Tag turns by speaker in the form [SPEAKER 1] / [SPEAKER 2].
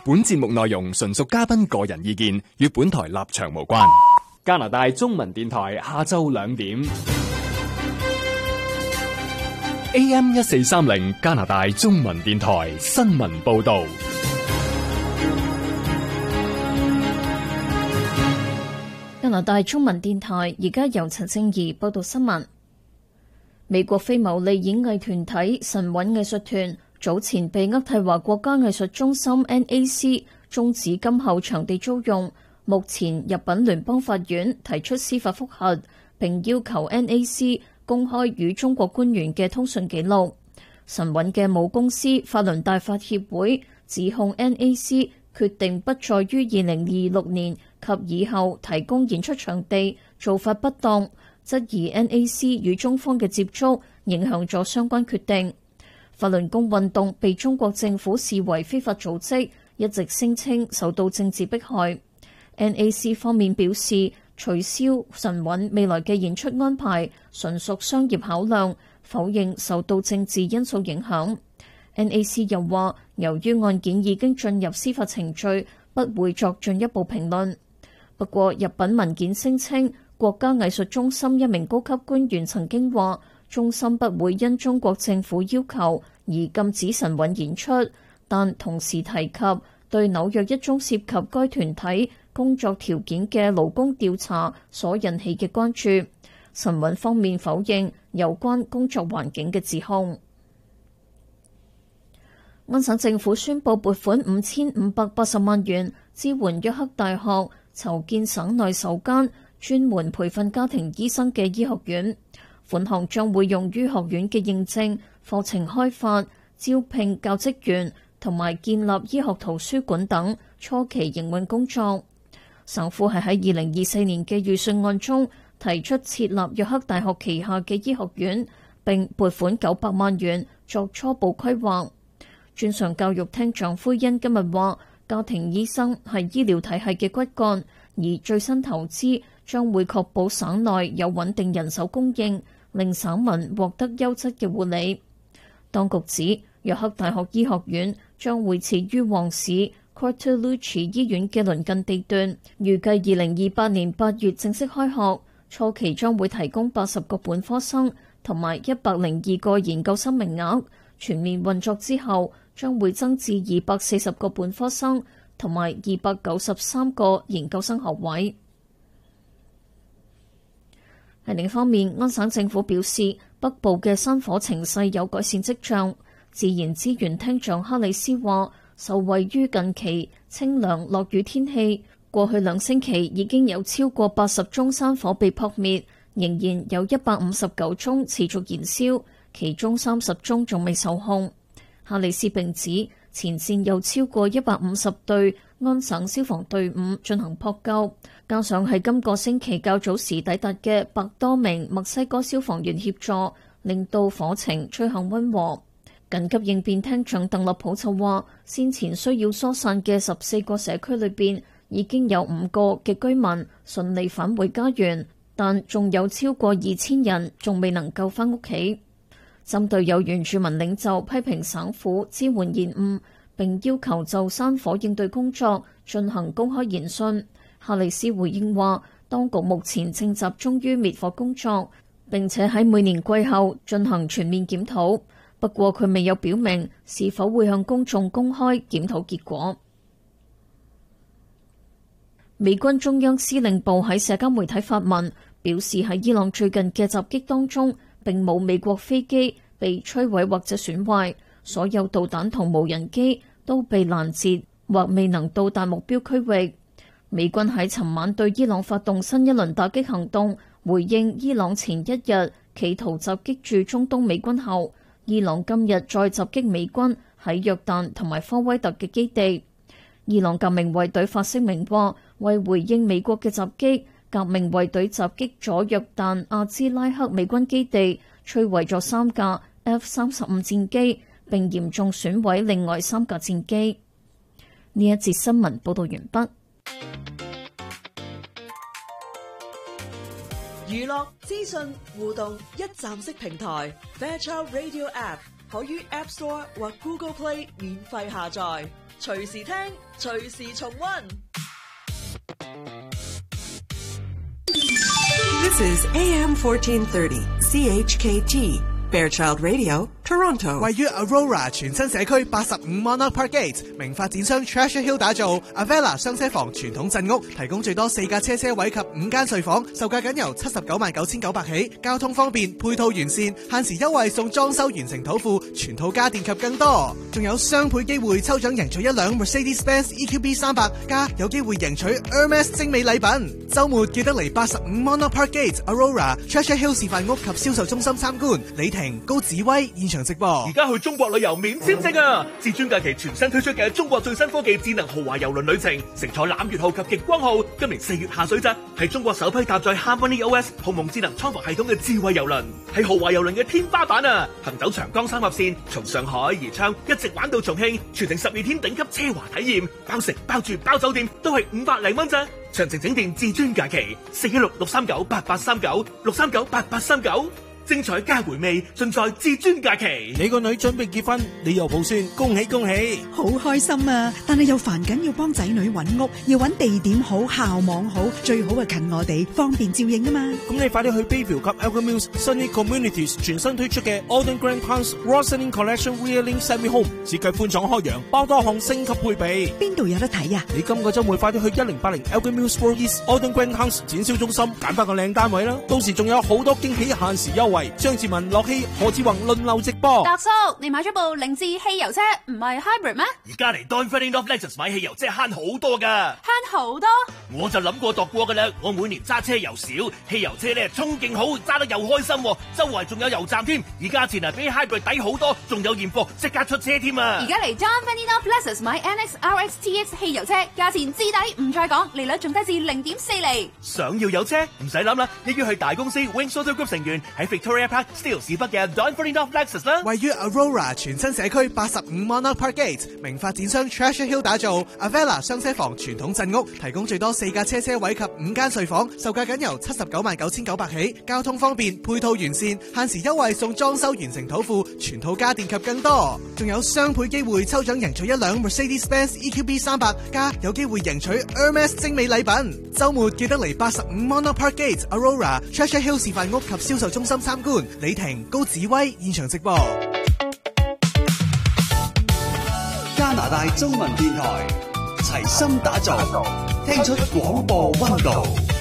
[SPEAKER 1] 本節目內容純屬嘉賓個人意見，與本台立場無關。加拿大中文電台下晝2點。AM 1430加拿大中文電台新聞報道。
[SPEAKER 2] 加拿大中文電台而家由陳正儀報道新聞。美國非牟利演藝團體神韻藝術團早前被渥太華國家藝術中心 NAC 終止今後場地租用，目前入稟聯邦法院提出司法覆核，並要求 NAC 公開與中國官員嘅通訊記錄。神韻嘅母公司法輪大法協會指控 NAC 決定不再於2026年及以後提供演出場地做法不當，質疑 NAC 與中方嘅接觸影響咗相關決定。法輪功運動被中國政府視為非法組織，一直聲稱受到政治迫害。NAC 方面表示，取消神韻未來嘅演出安排純屬商業考量，否認受到政治因素影響。NAC 又話，由於案件已經進入司法程序，不會作進一步評論。不過，入稟文件聲稱，國家藝術中心一名高級官員曾經話，中心不會因中國政府要求而禁止神韻演出，但同時提及對紐約一宗涉及該團體工作條件嘅勞工調查所引起嘅關注。神韻方面否認有關工作環境嘅指控。安省政府宣布撥款5580萬元支援約克大學籌建省內首間專門培訓家庭醫生嘅醫學院，款項將會用於學院嘅認證、課程開發、招聘教職員同埋建立醫學圖書館等初期營運工作。省府係喺2024年嘅預算案中提出設立約克大學旗下嘅醫學院，並撥款900萬元作初步規劃。專上教育廳長灰恩今日話，家庭醫生係醫療體系嘅骨幹，而最新投資將會確保省內有穩定人手供應，令省民獲得優質嘅護理。當局指，約克大學醫學院將會設於旺市 Cortellucci 醫院嘅鄰近地段，預計2028年8月正式開學，初期將會提供80個本科生同埋102個研究生名額，全面運作之後將會增至240個本科生同埋293個研究生學位。喺另一方面，安省政府表示，北部嘅山火情勢有改善跡象。自然資源廳長哈里斯話，受惠於近期清涼落雨天氣，過去2星期已經有超過80宗山火被撲滅，仍然有159宗持續燃燒，其中30宗仲未受控。哈里斯並指，前線有超過150隊安省消防隊伍進行撲救，加上係今個星期較早時抵達嘅100多名墨西哥消防員協助，令到火情趨向溫和。緊急應變廳長鄧立普就話，先前需要疏散嘅14個社區裏邊，已經有5個嘅居民順利返回家園，但仲有超過2000人仲未能夠返屋企。針對有原住民領袖批評省府支援延誤，並要求就山火應對工作進行公開研訊，哈里斯回應話，當局目前正集中於滅火工作，並且喺每年季後進行全面檢討。不過佢未有表明是否會向公眾公開檢討結果。美軍中央司令部喺社交媒體發文，表示喺伊朗最近嘅襲擊當中，並冇美國飛機被摧毀或者損壞，所有導彈同無人機都被攔截或未能到達目標區域。美軍喺尋晚對伊朗發動新一輪打擊行動，回應伊朗前一日企圖襲擊駐中東美軍後，伊朗今日再襲擊美軍喺約旦同埋科威特嘅基地。伊朗革命衛隊發聲明話，為回應美國嘅襲擊，革命衛隊襲擊咗約旦阿茲拉克美軍基地，摧毀咗3架 F-35戰機，並嚴重損毀另外3架戰機。呢一節新聞報道完畢。
[SPEAKER 3] 娛樂資訊互動一站式平台 Fairchild Radio App 可於 App Store 或 Google Play 免費下載，隨時聽，隨時重溫。
[SPEAKER 4] This is AM 1430 CHKT Fairchild Radio Toronto。
[SPEAKER 5] 位於 Aurora 全新社區85 Monarch Park Gate， 名發展商 Treasure Hill 打造 Avella 雙車房傳統鎮屋，提供最多4架車位及5間睡房，售價僅由799900起，交通方便，配套完善，限時優惠送裝修完成土庫，全套家電及更多，仲有雙倍機會抽獎贏取一輛 Mercedes-Benz EQB 300，加有機會贏取 Hermes 精美禮品。週末記得嚟85 Monarch Park Gate Aurora Treasure Hill 示範屋及銷售中心參觀。李婷、高子威現場直播。
[SPEAKER 6] 而家去中國旅遊免簽證啊！至尊假期全新推出嘅中國最新科技智能豪華郵輪旅程，乘坐攬月號及極光號，今年4月下水咋，係中國首批搭載 Harmony OS 鴻蒙智能艙房系統嘅智慧郵輪，係豪華郵輪嘅天花板啊！行走長江三峽線，從上海宜昌一直玩到重慶，全程12天頂級奢華體驗，包食包住包酒店都係500零蚊咋。詳情請電至尊假期416-639-8839 精彩加回味，盡在至尊假期。
[SPEAKER 7] 你個女準備結婚，你又抱孫，恭喜恭喜！
[SPEAKER 8] 好開心啊！但係又煩緊要幫仔女揾屋，要揾地點好、校網好，最好係近我哋，方便照應啊嘛。
[SPEAKER 7] 咁你快啲去 Bayview 及 Elgin Mills Sunny Communities 全新推出嘅 Alden Grand House Raw Selling Collection Reeling Semi Home， 設計寬敞開揚，包多項升級配備。
[SPEAKER 8] 邊度有得睇啊？
[SPEAKER 7] 你今個週末快啲去1080 Elgin Mills Road East Alden Grand House 展銷中心揀翻個靚單位啦！到時仲有好多驚喜限時優惠。張志文、樂希、何志宏輪流直播。
[SPEAKER 9] 達叔，你買咗部凌志汽油車，唔係 hybrid 咩？
[SPEAKER 6] 而家嚟 Don Ferdinand of Lexus 買汽油車慳好多噶，
[SPEAKER 9] 慳好多。
[SPEAKER 6] 我就諗過度過噶啦，我每年揸車又少，汽油車咧衝勁好，揸得又開心，周圍仲有油站添，而價錢比 hybrid 抵好多，仲有現貨即刻出車添啊！
[SPEAKER 9] 而家嚟 Don Ferdinand of Lexus 買 NX RX TX 汽油車，價錢至抵唔再講，利率仲低至0.4厘。
[SPEAKER 6] 想要有車唔使諗啦，一於去大公司 Wings Auto Group 成員喺 Victoria Park Steele 市北嘅 Don Ferdinand of Lexus 啦。
[SPEAKER 5] 位於 Aurora 全新社區85 Monarch Park Gate， 名發展商 Treasure Hill 打造 Avella 雙車房傳統鎮屋，提供最多4架車位及5間睡房，售價僅由799900起，交通方便，配套完善，限時優惠送裝修完成土庫，全套家電及更多，仲有雙倍機會抽獎贏取一輛 Mercedes-Benz EQB 300，加有機會贏取 Hermes 精美禮品。週末記得嚟85 Monarch Park Gate Aurora Treasure Hill 示範屋及銷售中心參觀。李婷、高子威現場直播。
[SPEAKER 10] 加拿大中文電台齊心打造，聽出廣播溫度。